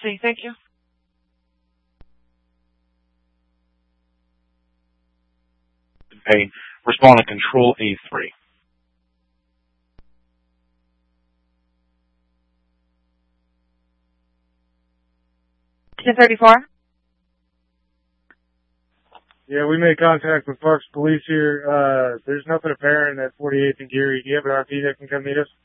see. Thank you. Pain. Respond to Control A3. 1034. Yeah, we made contact with Parks Police here. There's nothing apparent at 48th and Geary. Do you have an RP that can come meet us?